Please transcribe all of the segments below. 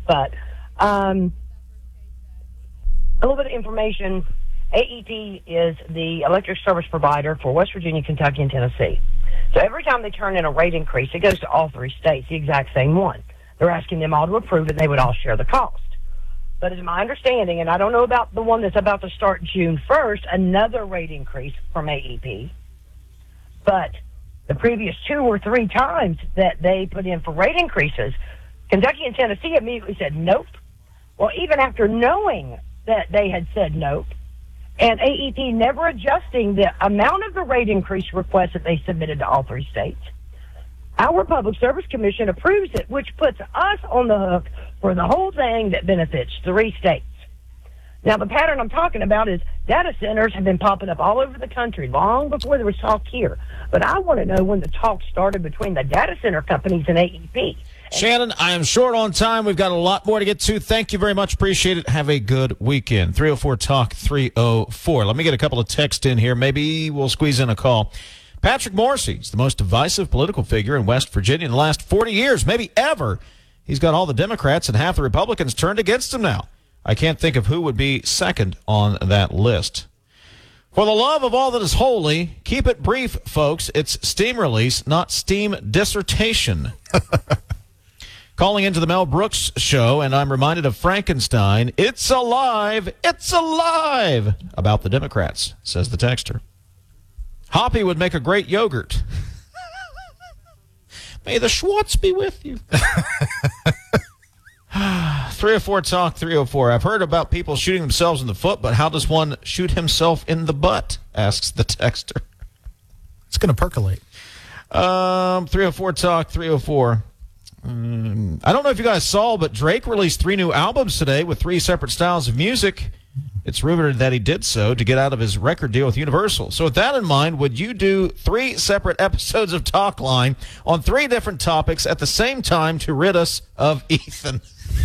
But a little bit of information. AEP is the electric service provider for West Virginia, Kentucky, and Tennessee. So every time they turn in a rate increase, it goes to all three states, the exact same one. They're asking them all to approve it, and they would all share the cost. But it's my understanding, and I don't know about the one that's about to start June 1st, another rate increase from AEP. But the previous 2 or 3 times that they put in for rate increases, Kentucky and Tennessee immediately said nope. Well, even after knowing that they had said nope, and AEP never adjusting the amount of the rate increase request that they submitted to all 3 states, our Public Service Commission approves it, which puts us on the hook for the whole thing that benefits 3 states. Now, the pattern I'm talking about is data centers have been popping up all over the country long before there was talk here. But I want to know when the talk started between the data center companies and AEP. Shannon, I am short on time. We've got a lot more to get to. Thank you very much. Appreciate it. Have a good weekend. 304-TALK 304. Let me get a couple of texts in here. Maybe we'll squeeze in a call. Patrick Morrissey is the most divisive political figure in West Virginia in the last 40 years, maybe ever. He's got all the Democrats and half the Republicans turned against him now. I can't think of who would be second on that list. For the love of all that is holy, keep it brief, folks. It's steam release, not steam dissertation. Calling into the Mel Brooks show, and I'm reminded of Frankenstein. It's alive, about the Democrats, says the texter. Hoppy would make a great yogurt. May the Schwartz be with you. 304-TALK 304. I've heard about people shooting themselves in the foot, but how does one shoot himself in the butt? Asks the texter. It's going to percolate. 304-TALK 304. I don't know if you guys saw, but Drake released 3 new albums today with 3 separate styles of music. It's rumored that he did so to get out of his record deal with Universal. So with that in mind, would you do 3 separate episodes of Talk Line on 3 different topics at the same time to rid us of Ethan?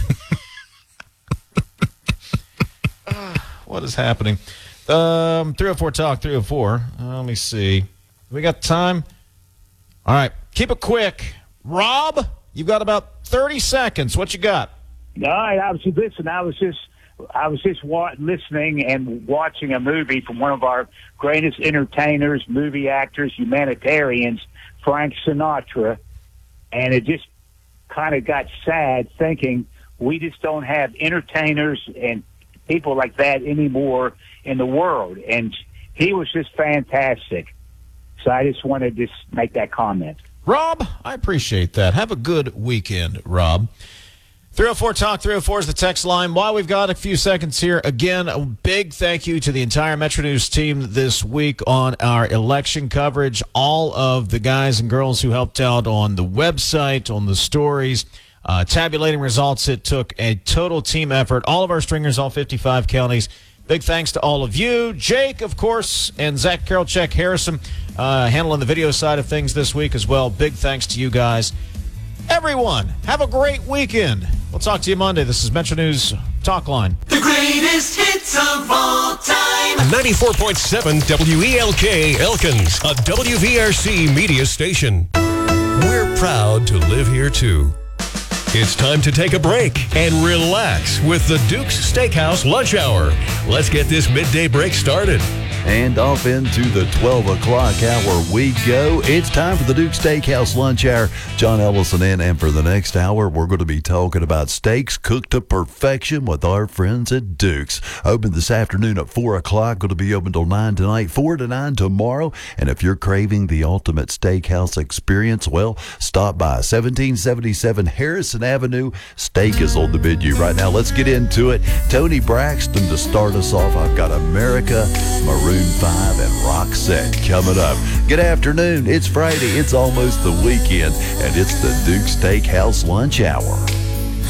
What is happening? 304-TALK 304. Let me see. We got time? All right. Keep it quick. Rob, you've got about 30 seconds. What you got? All right. I was just listening and watching a movie from one of our greatest entertainers, movie actors, humanitarians, Frank Sinatra, and it just kind of got sad thinking we just don't have entertainers and people like that anymore in the world. And he was just fantastic. So I just wanted to make that comment. Rob, I appreciate that. Have a good weekend, Rob. 304-TALK 304 is the text line. While we've got a few seconds here, again, a big thank you to the entire Metro News team this week on our election coverage. All of the guys and girls who helped out on the website, on the stories, tabulating results. It took a total team effort. All of our stringers, all 55 counties. Big thanks to all of you. Jake, of course, and Zach Carolchek Harrison handling the video side of things this week as well. Big thanks to you guys. Everyone, have a great weekend. We'll talk to you Monday. This is Metro News Talk Line. The greatest hits of all time. 94.7 WELK Elkins, a WVRC media station. We're proud to live here, too. It's time to take a break and relax with the Duke's Steakhouse Lunch Hour. Let's get this midday break started. And off into the 12 o'clock hour we go. It's time for the Duke's Steakhouse Lunch Hour. John Ellison in, and for the next hour, we're going to be talking about steaks cooked to perfection with our friends at Duke's. Open this afternoon at 4 o'clock. Going to be open till 9 tonight, 4 to 9 tomorrow. And if you're craving the ultimate steakhouse experience, well, stop by 1777 Harrison Avenue. Steak is on the menu right now. Let's get into it. Tony Braxton to start us off. I've got America, Maroon 5, and Roxette coming up. Good afternoon. It's Friday. It's almost the weekend, and it's the Duke Steakhouse Lunch Hour.